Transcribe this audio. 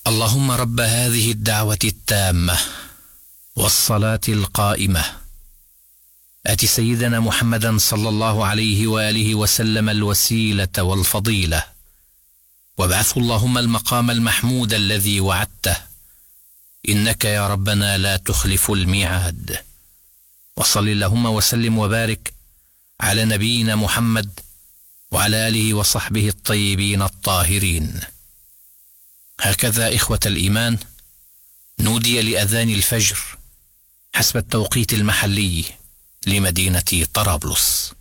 اللهم رب هذه الدعوة التامة والصلاة القائمة آت سيدنا محمدا صلى الله عليه وآله وسلم الوسيلة والفضيلة وابعثه اللهم المقام المحمود الذي وعدته إنك يا ربنا لا تخلف الميعاد. وصل اللهم وسلم وبارك على نبينا محمد وعلى آله وصحبه الطيبين الطاهرين. هكذا إخوة الإيمان نودي لأذان الفجر حسب التوقيت المحلي لمدينة طرابلس.